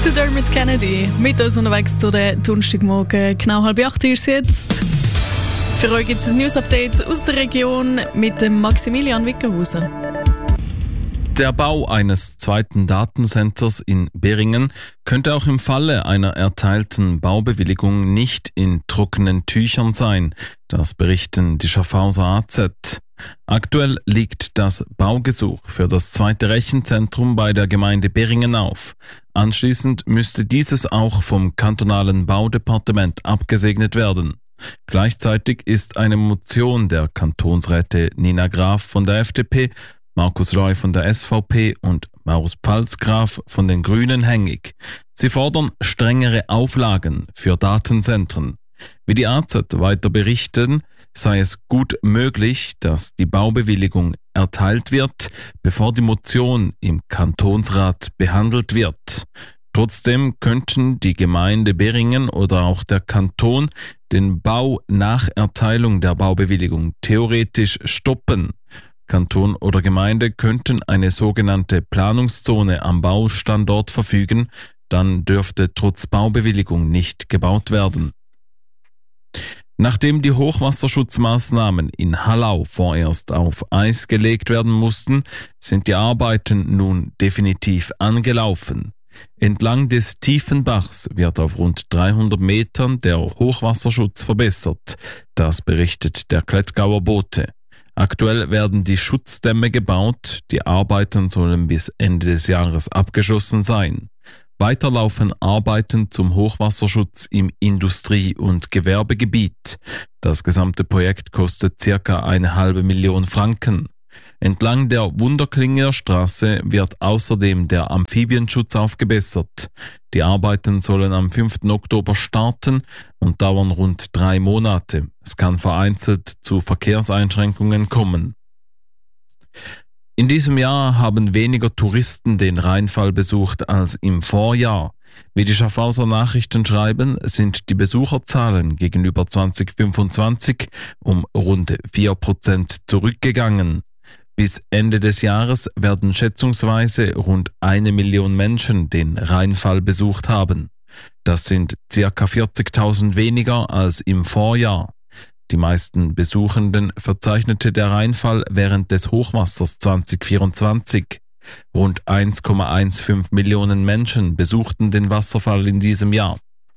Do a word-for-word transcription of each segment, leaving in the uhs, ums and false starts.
Der Dermot Kennedy mit uns unterwegs zu den Donnerstagmorgen. Genau halb acht ist es jetzt. Für euch gibt es ein News-Update aus der Region mit dem Maximilian Wickerhausen. Der Bau eines zweiten Datencenters in Beringen könnte auch im Falle einer erteilten Baubewilligung nicht in trockenen Tüchern sein. Das berichten die Schaffhauser A Z. Aktuell liegt das Baugesuch für das zweite Rechenzentrum bei der Gemeinde Beringen auf. Anschließend müsste dieses auch vom kantonalen Baudepartement abgesegnet werden. Gleichzeitig ist eine Motion der Kantonsräte Nina Graf von der F D P, Markus Loy von der S V P und Maurus Pfalzgraf von den Grünen hängig. Sie fordern strengere Auflagen für Datenzentren. Wie die A Z weiter berichten, sei es gut möglich, dass die Baubewilligung erteilt wird, bevor die Motion im Kantonsrat behandelt wird. Trotzdem könnten die Gemeinde Beringen oder auch der Kanton den Bau nach Erteilung der Baubewilligung theoretisch stoppen. Kanton oder Gemeinde könnten eine sogenannte Planungszone am Baustandort verfügen, dann dürfte trotz Baubewilligung nicht gebaut werden. Nachdem die Hochwasserschutzmaßnahmen in Hallau vorerst auf Eis gelegt werden mussten, sind die Arbeiten nun definitiv angelaufen. Entlang des Tiefenbachs wird auf rund dreihundert Metern der Hochwasserschutz verbessert. Das berichtet der Klettgauer Bote. Aktuell werden die Schutzdämme gebaut, die Arbeiten sollen bis Ende des Jahres abgeschlossen sein. Weiter laufen Arbeiten zum Hochwasserschutz im Industrie- und Gewerbegebiet. Das gesamte Projekt kostet circa eine halbe Million Franken. Entlang der Wunderklinger Straße wird außerdem der Amphibienschutz aufgebessert. Die Arbeiten sollen am fünften Oktober starten und dauern rund drei Monate. Es kann vereinzelt zu Verkehrseinschränkungen kommen. In diesem Jahr haben weniger Touristen den Rheinfall besucht als im Vorjahr. Wie die Schaffhauser Nachrichten schreiben, sind die Besucherzahlen gegenüber zwanzig fünfundzwanzig um rund vier Prozent zurückgegangen. Bis Ende des Jahres werden schätzungsweise rund eine Million Menschen den Rheinfall besucht haben. Das sind ca. vierzigtausend weniger als im Vorjahr. Die meisten Besuchenden verzeichnete der Rheinfall während des Hochwassers zwanzig vierundzwanzig. Rund eins Komma fünfzehn Millionen Menschen besuchten den Wasserfall in diesem Jahr.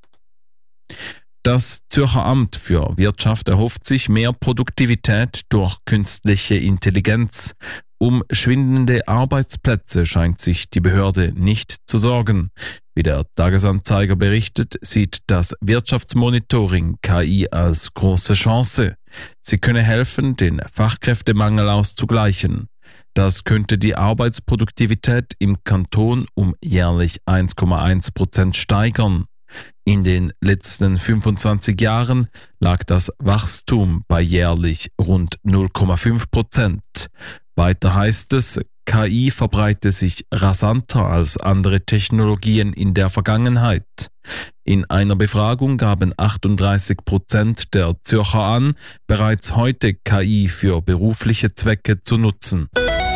Das Zürcher Amt für Wirtschaft erhofft sich mehr Produktivität durch künstliche Intelligenz. Um schwindende Arbeitsplätze scheint sich die Behörde nicht zu sorgen. Wie der Tagesanzeiger berichtet, sieht das Wirtschaftsmonitoring K I als große Chance. Sie könne helfen, den Fachkräftemangel auszugleichen. Das könnte die Arbeitsproduktivität im Kanton um jährlich eins Komma eins Prozent steigern. In den letzten fünfundzwanzig Jahren lag das Wachstum bei jährlich rund null Komma fünf Prozent. Weiter heißt es, K I verbreite sich rasanter als andere Technologien in der Vergangenheit. In einer Befragung gaben achtunddreißig Prozent der Zürcher an, bereits heute K I für berufliche Zwecke zu nutzen.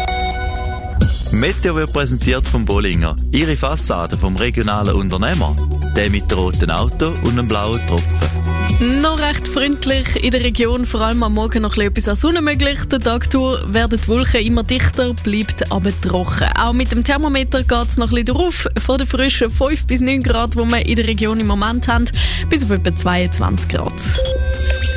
Meteo wird präsentiert vom Bollinger. Ihre Fassade vom regionalen Unternehmer. Der mit dem roten Auto und einem blauen Tropfen. Noch recht freundlich in der Region, vor allem am Morgen noch etwas an Sonne möglich. Der Tag durch werden die Wolken immer dichter, bleibt aber trocken. Auch mit dem Thermometer geht es noch ein bisschen drauf. Von den frischen fünf bis neun Grad, die wir in der Region im Moment haben, bis auf etwa zweiundzwanzig Grad.